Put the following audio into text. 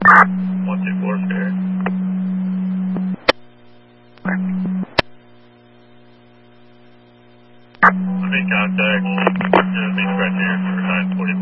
124 square. I'm in contact. Make right there for 944.